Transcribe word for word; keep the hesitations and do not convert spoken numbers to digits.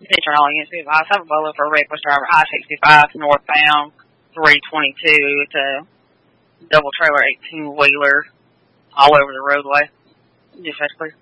Picture all units be advised. Have a bolo for a reckless driver. I sixty-five northbound, three twenty-two. It's a double trailer eighteen wheeler all over the roadway. Dispatch, please.